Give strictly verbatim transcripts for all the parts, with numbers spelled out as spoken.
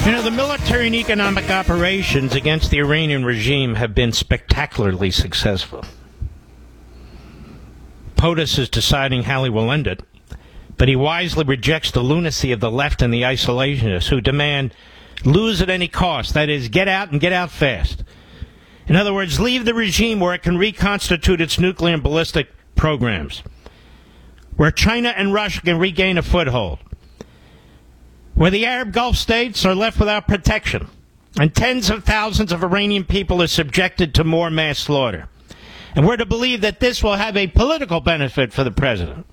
You know, the military and economic operations against the Iranian regime have been spectacularly successful. POTUS is deciding how he will end it, but he wisely rejects the lunacy of the left and the isolationists who demand lose at any cost. That is, get out and get out fast. In other words, leave the regime where it can reconstitute its nuclear and ballistic programs, where China and Russia can regain a foothold, where the Arab Gulf states are left without protection, and tens of thousands of Iranian people are subjected to more mass slaughter. And we're to believe that this will have a political benefit for the president.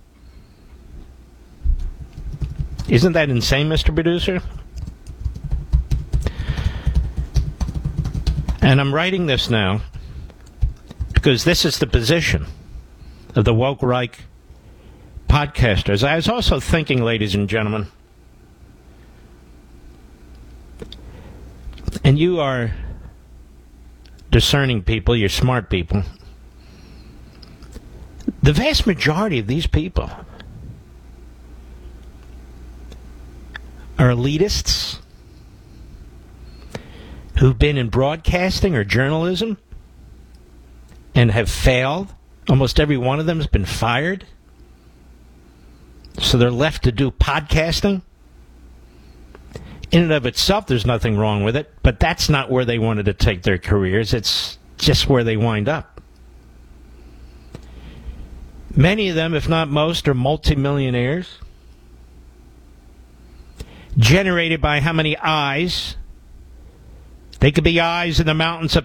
Isn't that insane, Mister Producer? And I'm writing this now because this is the position of the woke Reich podcasters. I was also thinking, ladies and gentlemen, and you are discerning people, you're smart people, the vast majority of these people are elitists who've been in broadcasting or journalism and have failed. Almost every one of them has been fired. So they're left to do podcasting. In and of itself, there's nothing wrong with it, but that's not where they wanted to take their careers. It's just where they wind up. Many of them, if not most, are multimillionaires, generated by how many eyes? They could be eyes in the mountains of